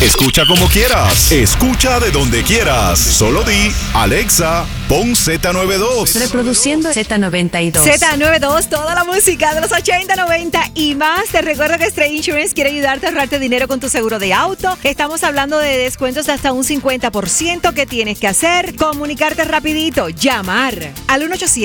Escucha como quieras. Escucha de donde quieras. Solo di, Alexa, pon Z92. Reproduciendo Z92. Z92, toda la música de los 80, 90 y más. Te recuerdo que Stray Insurance quiere ayudarte a ahorrarte dinero con tu seguro de auto. Estamos hablando de descuentos de hasta un 50%. ¿Qué tienes que hacer? Comunicarte rapidito. Llamar al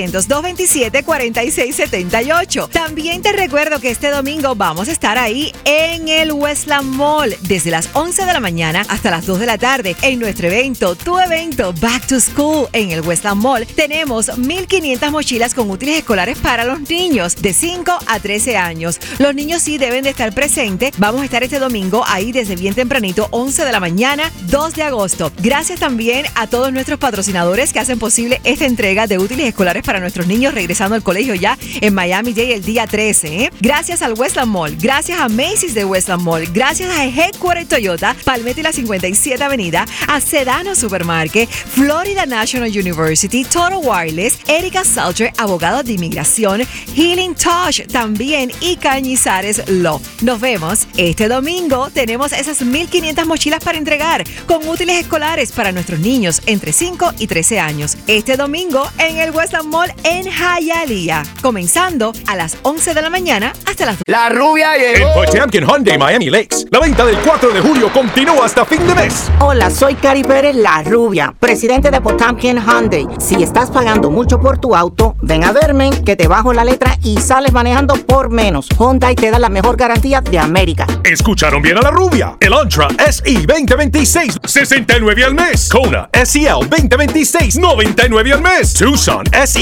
1-800-227-4678. También te recuerdo que este domingo vamos a estar ahí en el Westland Mall desde las 11 de la mañana hasta las 2 de la tarde en nuestro evento, tu evento Back to School en el Westland Mall. Tenemos 1,500 mochilas con útiles escolares para los niños de 5 a 13 años. Los niños sí deben de estar presentes. Vamos a estar este domingo ahí desde bien tempranito, 11 de la mañana, 2 de agosto. Gracias también a todos nuestros patrocinadores que hacen posible esta entrega de útiles escolares para nuestros niños regresando al colegio ya en Miami-Dade el día 13. Gracias al Westland Mall, gracias a Macy's de Westland Mall, gracias a Headquarter Toyota, Palmetto y la 57 Avenida, a Sedano Supermarket, Florida National University, Total Wireless, Erika Salter, abogado de inmigración, Healing Touch también y Cañizares Law. Nos vemos este domingo. Tenemos esas 1,500 mochilas para entregar con útiles escolares para nuestros niños entre 5 y 13 años. Este domingo en el Westland Mall en Hialeah, comenzando a las 11 de la mañana hasta las 2. La rubia llegó. En Potemkin Hyundai Miami Lakes, la venta del 4 de julio continúa hasta fin de mes. Hola, soy Cari Pérez, la rubia, presidente de Potemkin Hyundai. Si estás pagando mucho por tu auto, ven a verme que te bajo la letra y sales manejando por menos. Hyundai te da la mejor garantía de América. ¿Escucharon bien a la rubia? El Antra SE 2026, $69 al mes. Kona SEL 2026, $99 al mes. Tucson SE